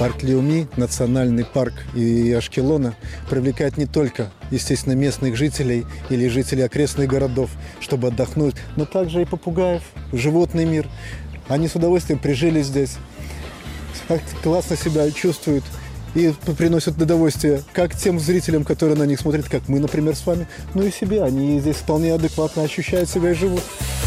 Парк Леуми, национальный парк и Ашкелона, привлекает не только, естественно, местных жителей или жителей окрестных городов, чтобы отдохнуть, но также и попугаев, животный мир. Они с удовольствием прижились здесь, классно себя чувствуют и приносят удовольствие как тем зрителям, которые на них смотрят, как мы, например, с вами, ну и себе. Они здесь вполне адекватно ощущают себя и живут.